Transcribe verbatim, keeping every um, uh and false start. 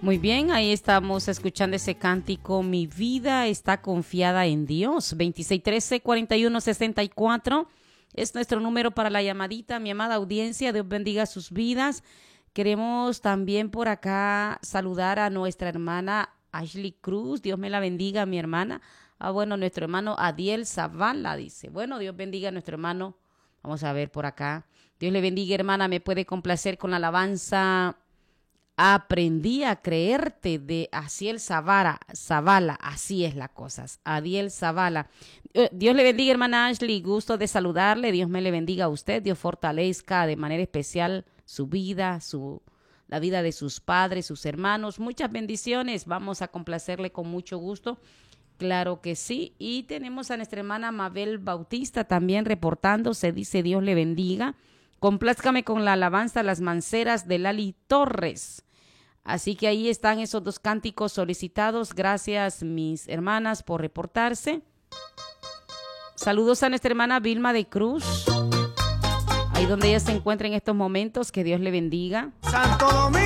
Muy bien, ahí estamos escuchando ese cántico, Mi vida está confiada en Dios. veintiséis trece, cuarenta y uno sesenta y cuatro es nuestro número para la llamadita. Mi amada audiencia, Dios bendiga sus vidas. Queremos también por acá saludar a nuestra hermana Ashley Cruz. Dios me la bendiga, mi hermana. Ah, bueno, nuestro hermano Adiel Zavala dice. Bueno, Dios bendiga a nuestro hermano. Vamos a ver por acá. Dios le bendiga, hermana. Me puede complacer con la alabanza Aprendí a creerte de Asiel Zavala, Zavala, así es la cosa, Adiel Zavala. Dios le bendiga, hermana Ashley, gusto de saludarle, Dios me le bendiga a usted, Dios fortalezca de manera especial su vida, su, la vida de sus padres, sus hermanos, muchas bendiciones, vamos a complacerle con mucho gusto, claro que sí, y tenemos a nuestra hermana Mabel Bautista también reportándose, dice Dios le bendiga. Complázcame con la alabanza Las Manceras de Lali Torres. Así que ahí están esos dos cánticos solicitados. Gracias, mis hermanas, por reportarse. Saludos a nuestra hermana Vilma de Cruz. Ahí donde ella se encuentra en estos momentos. Que Dios le bendiga. Santo Domingo.